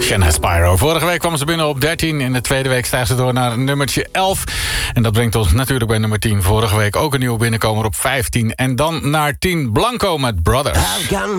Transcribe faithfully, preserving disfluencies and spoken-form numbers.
Shanna Spyro. Vorige week kwam ze binnen op dertien. In de tweede week stijgt ze door naar nummertje elf. En dat brengt ons natuurlijk bij nummer tien. Vorige week ook een nieuwe binnenkomer op vijftien. En dan naar tien Blanco met Brothers.